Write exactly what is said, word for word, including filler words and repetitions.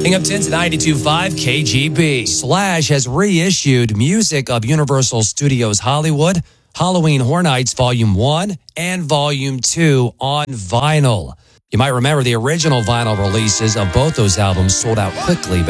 Binghamton's ninety-two point five K G B. Slash has reissued music of Universal Studios Hollywood, Halloween Horror Nights Volume one and Volume two on vinyl. You might remember the original vinyl releases of both those albums sold out quickly back